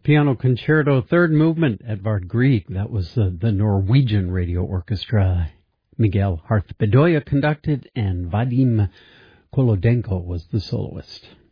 Piano Concerto, third movement, Edvard Grieg. That was the Norwegian Radio Orchestra. Miguel Harth Bedoya conducted, and Vadim Kolodenko was the soloist.